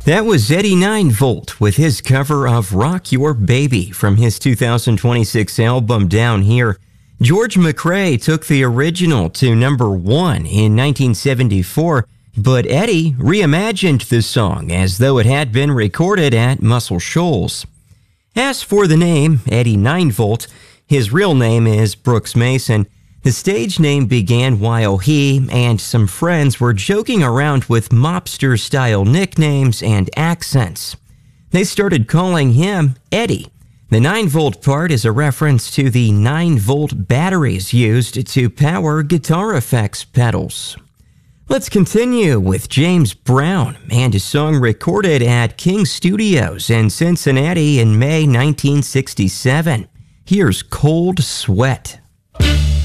That was Eddie 9V with his cover of Rock Your Baby from his 2026 album Down Here. George McRae took the original to number 1 in 1974, but Eddie reimagined the song as though it had been recorded at Muscle Shoals. As for the name, Eddie 9V, his real name is Brooks Mason. The stage name began while he and some friends were joking around with mobster-style nicknames and accents. They started calling him Eddie. The 9V part is a reference to the 9V batteries used to power guitar effects pedals. Let's continue with James Brown and a song recorded at King Studios in Cincinnati in May 1967. Here's Cold Sweat.